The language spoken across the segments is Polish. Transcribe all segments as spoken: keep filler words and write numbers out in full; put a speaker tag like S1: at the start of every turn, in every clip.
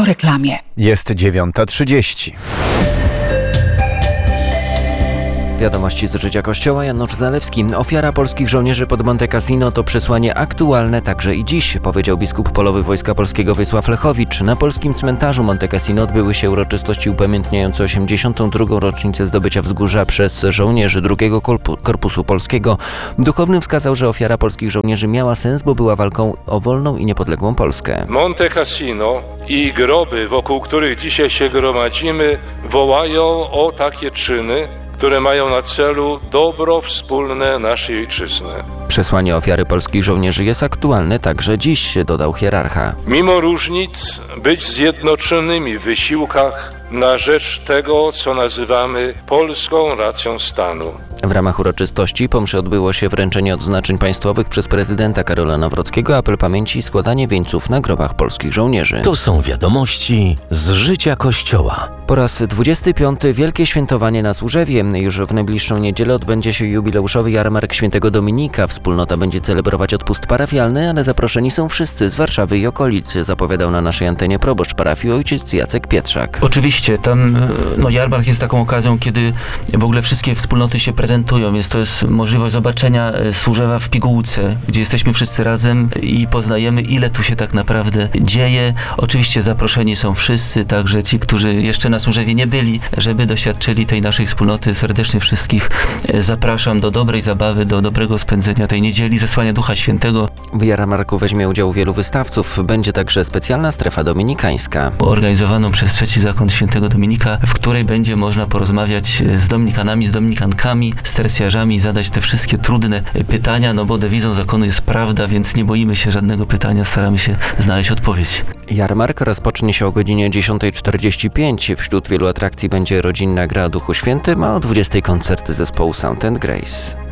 S1: reklamie.
S2: Jest dziewiąta trzydzieści.
S3: Wiadomości z życia Kościoła. Janusz Zalewski. Ofiara polskich żołnierzy pod Monte Cassino to przesłanie aktualne także i dziś, powiedział biskup polowy Wojska Polskiego Wiesław Lechowicz. Na polskim cmentarzu Monte Cassino odbyły się uroczystości upamiętniające osiemdziesiątą drugą rocznicę zdobycia wzgórza przez żołnierzy drugiego Korpusu Polskiego. Duchowny wskazał, że ofiara polskich żołnierzy miała sens, bo była walką o wolną i niepodległą Polskę.
S4: Monte Cassino i groby, wokół których dzisiaj się gromadzimy, wołają o takie czyny, które mają na celu dobro wspólne naszej ojczyzny.
S3: Przesłanie ofiary polskich żołnierzy jest aktualne także dziś, dodał hierarcha.
S4: Mimo różnic być zjednoczonymi w wysiłkach na rzecz tego, co nazywamy polską racją stanu.
S3: W ramach uroczystości po mszy odbyło się wręczenie odznaczeń państwowych przez prezydenta Karola Nawrockiego, apel pamięci i składanie wieńców na grobach polskich żołnierzy.
S5: To są wiadomości z życia Kościoła.
S3: Po raz dwudziesty piąty Wielkie Świętowanie na Służewie. Już w najbliższą niedzielę odbędzie się jubileuszowy jarmark Świętego Dominika. Wspólnota będzie celebrować odpust parafialny, ale zaproszeni są wszyscy z Warszawy i okolic, zapowiadał na naszej antenie proboszcz parafii ojciec Jacek Pietrzak.
S6: Oczywiście, tam no, jarmark jest taką okazją, kiedy w ogóle wszystkie wspólnoty się prezentują. Jest to jest możliwość zobaczenia Służewa w pigułce, gdzie jesteśmy wszyscy razem i poznajemy, ile tu się tak naprawdę dzieje. Oczywiście zaproszeni są wszyscy, także ci, którzy jeszcze na Służewie nie byli, żeby doświadczyli tej naszej wspólnoty. Serdecznie wszystkich zapraszam do dobrej zabawy, do dobrego spędzenia tej niedzieli, zesłania Ducha Świętego.
S3: W jarmarku weźmie udział wielu wystawców. Będzie także specjalna strefa dominikańska.
S6: Organizowaną przez Trzeci Zakon Świętego Dominika, w której będzie można porozmawiać z dominikanami, z dominikankami, z tercjarzami, zadać te wszystkie trudne pytania, no bo dewizą zakonu jest prawda, więc nie boimy się żadnego pytania, staramy się znaleźć odpowiedź.
S3: Jarmark rozpocznie się o godzinie dziesiąta czterdzieści pięć. Wśród wielu atrakcji będzie rodzinna gra o Duchu Świętym, a o dwudziestej koncert zespołu Sound and Grace.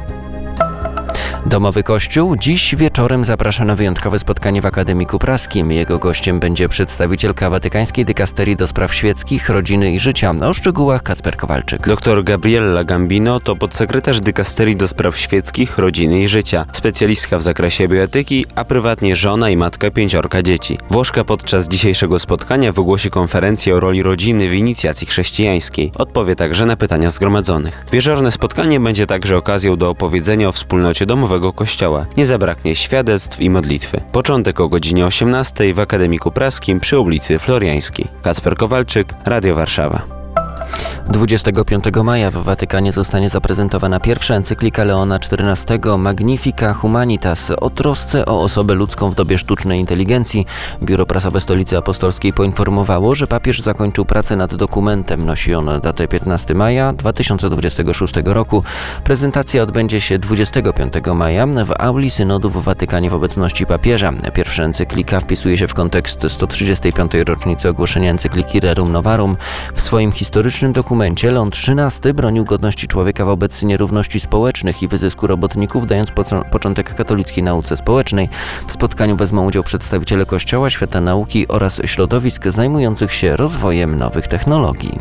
S3: Domowy Kościół dziś wieczorem zaprasza na wyjątkowe spotkanie w Akademiku Praskim. Jego gościem będzie przedstawicielka Watykańskiej Dykasterii do Spraw Świeckich, Rodziny i Życia. O szczegółach Kacper Kowalczyk.
S7: Doktor Gabriella Gambino to podsekretarz Dykasterii do Spraw Świeckich, Rodziny i Życia, specjalistka w zakresie bioetyki, a prywatnie żona i matka pięciorka dzieci. Włoszka podczas dzisiejszego spotkania wygłosi konferencję o roli rodziny w inicjacji chrześcijańskiej. Odpowie także na pytania zgromadzonych. Wieczorne spotkanie będzie także okazją do opowiedzenia o wspólnocie domowego Kościoła. Nie zabraknie świadectw i modlitwy. Początek o godzinie osiemnastej w Akademiku Praskim przy ulicy Floriańskiej. Kacper Kowalczyk, Radio Warszawa.
S3: dwudziestego piątego maja w Watykanie zostanie zaprezentowana pierwsza encyklika Leona czternastego Magnifica Humanitas o trosce o osobę ludzką w dobie sztucznej inteligencji. Biuro Prasowe Stolicy Apostolskiej poinformowało, że papież zakończył pracę nad dokumentem. Nosi on datę piętnastego maja dwa tysiące dwudziestego szóstego roku. Prezentacja odbędzie się dwudziestego piątego maja w auli synodu w Watykanie w obecności papieża. Pierwsza encyklika wpisuje się w kontekst sto trzydziestej piątej rocznicy ogłoszenia encykliki Rerum Novarum. W swoim historycznym dokumencie Leon trzynasty bronił godności człowieka wobec nierówności społecznych i wyzysku robotników, dając początek katolickiej nauce społecznej. W spotkaniu wezmą udział przedstawiciele Kościoła, świata nauki oraz środowisk zajmujących się rozwojem nowych technologii.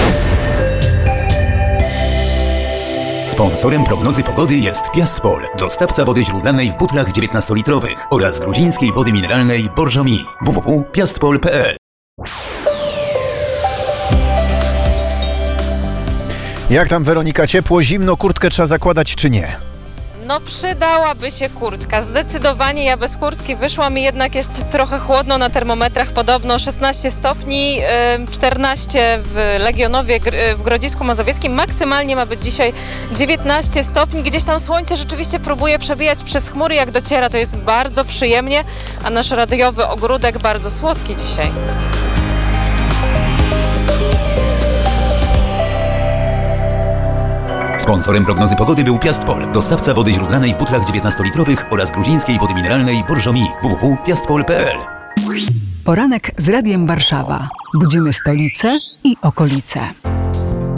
S8: Sponsorem prognozy pogody jest Piastpol, dostawca wody źródlanej w butlach dziewiętnastolitrowych oraz gruzińskiej wody mineralnej Borżomi. w w w kropka piastpol kropka p l.
S2: Jak tam, Weronika, ciepło, zimno, kurtkę trzeba zakładać czy nie?
S9: No przydałaby się kurtka, zdecydowanie. Ja bez kurtki wyszłam i jednak jest trochę chłodno na termometrach, podobno szesnaście stopni, czternaście w Legionowie w Grodzisku Mazowieckim, maksymalnie ma być dzisiaj dziewiętnaście stopni. Gdzieś tam słońce rzeczywiście próbuje przebijać przez chmury, jak dociera, to jest bardzo przyjemnie, a nasz radiowy ogródek bardzo słodki dzisiaj.
S8: Sponsorem prognozy pogody był Piastpol, dostawca wody źródlanej w butlach dziewiętnastolitrowych oraz gruzińskiej wody mineralnej Borżomi. w w w kropka piastpol kropka p l.
S1: Poranek z Radiem Warszawa. Budzimy stolicę i okolice.